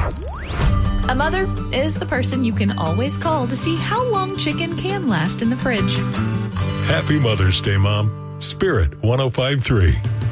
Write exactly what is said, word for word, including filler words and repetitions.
A mother is the person you can always call to see how long chicken can last in the fridge. Happy Mother's Day, Mom. Spirit one oh five point three.